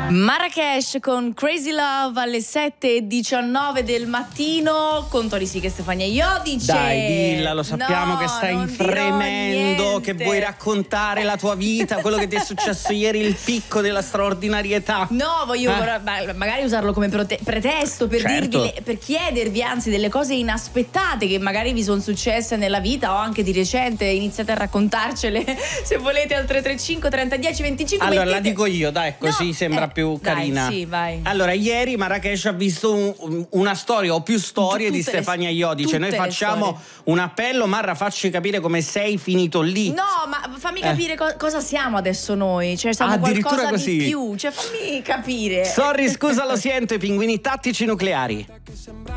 Marrakesh con Crazy Love alle 7:19 del mattino con Tori Sica e Stefania Iodice. Dai, dilla, lo sappiamo che stai fremendo, che vuoi raccontare la tua vita, quello che ti è successo ieri, il picco della straordinarietà. No, voglio magari usarlo come pretesto per dirvi, per chiedervi anzi delle cose inaspettate che magari vi sono successe nella vita o anche di recente. Iniziate a raccontarcele se volete al 335 30 10 25. Allora la dico io, dai, così sembra più carina. Dai, sì, vai. Allora, ieri Marrakesh ha visto una storia o più storie di Stefania Iodice. Noi facciamo un appello. Marra, facci capire come sei finito lì. No, ma fammi capire cosa siamo adesso noi. Cioè, siamo addirittura qualcosa così. di più. Cioè, fammi capire. Sorry, scusa, lo sento, i pinguini tattici nucleari.